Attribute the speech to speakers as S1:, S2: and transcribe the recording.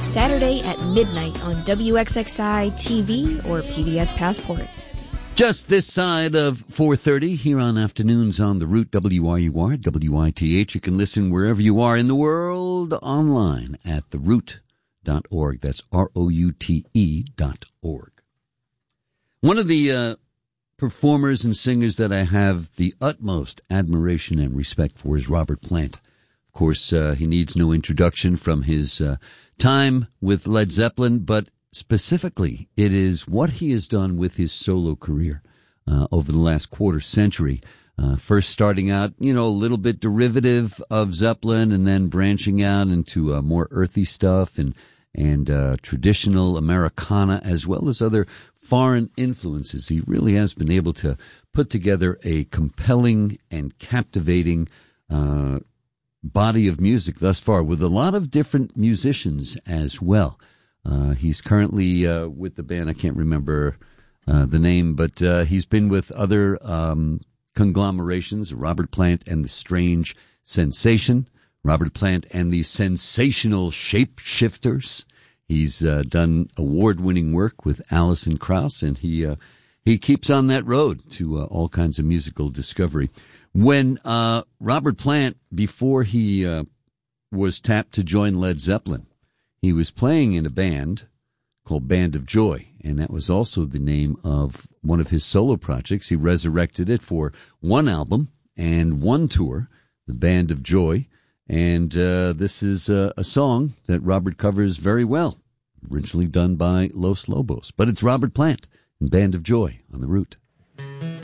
S1: Saturday at midnight on WXXI TV or PBS Passport.
S2: Just this side of 4:30 here on Afternoons on the Root, WRUR, WITH. You can listen wherever you are in the world online at theroot.org. That's ROUTE.org. One of the performers and singers that I have the utmost admiration and respect for is Robert Plant. Of course, he needs no introduction from his time with Led Zeppelin, but specifically, it is what he has done with his solo career over the last quarter century. First starting out, a little bit derivative of Zeppelin and then branching out into more earthy stuff and traditional Americana as well as other foreign influences. He really has been able to put together a compelling and captivating body of music thus far with a lot of different musicians as well. He's currently with the band, I can't remember the name, but he's been with other conglomerations, Robert Plant and the Strange Sensation, Robert Plant and the Sensational Shapeshifters. He's done award-winning work with Alison Krauss, and he keeps on that road to all kinds of musical discovery. When Robert Plant, before he was tapped to join Led Zeppelin, he was playing in a band called Band of Joy, and that was also the name of one of his solo projects. He resurrected it for one album and one tour, the Band of Joy, and this is a song that Robert covers very well, originally done by Los Lobos. But it's Robert Plant and Band of Joy on the Root.